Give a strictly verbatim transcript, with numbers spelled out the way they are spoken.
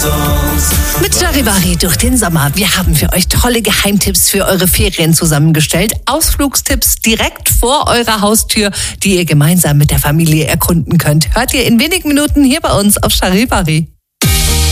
Mit Charivari durch den Sommer. Wir haben für euch tolle Geheimtipps für eure Ferien zusammengestellt. Ausflugstipps direkt vor eurer Haustür, die ihr gemeinsam mit der Familie erkunden könnt. Hört ihr in wenigen Minuten hier bei uns auf Charivari.